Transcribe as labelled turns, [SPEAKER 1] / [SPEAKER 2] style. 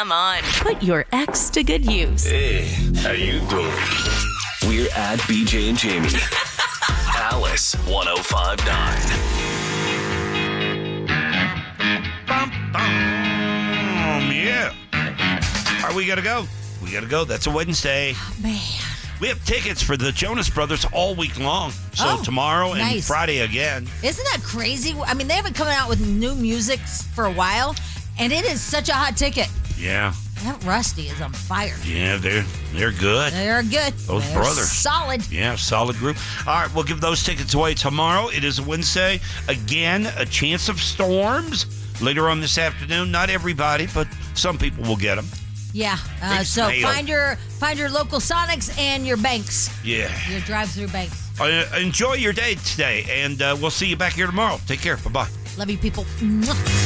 [SPEAKER 1] Come on. Put your ex to good use.
[SPEAKER 2] Hey, how you doing? We're at BJ and Jamie. Alice 105.9.
[SPEAKER 3] Yeah. All right, we got to go. We got to go. That's a Wednesday.
[SPEAKER 4] Oh, man.
[SPEAKER 3] We have tickets for the Jonas Brothers all week long. So tomorrow and Friday again.
[SPEAKER 4] Isn't that crazy? I mean, they haven't come out with new music for a while, and it is such a hot ticket.
[SPEAKER 3] Yeah.
[SPEAKER 4] That Rusty is on fire.
[SPEAKER 3] Yeah, they're good.
[SPEAKER 4] They're good.
[SPEAKER 3] Those brothers.
[SPEAKER 4] Solid.
[SPEAKER 3] Yeah, solid group. All right, we'll give those tickets away tomorrow. It is a Wednesday. Again, a chance of storms later on this afternoon. Not everybody, but some people will get them.
[SPEAKER 4] Yeah. So find your local Sonics and your banks.
[SPEAKER 3] Yeah.
[SPEAKER 4] Your drive-through banks.
[SPEAKER 3] Enjoy your day today, and we'll see you back here tomorrow. Take care. Bye-bye.
[SPEAKER 4] Love you, people. Mwah.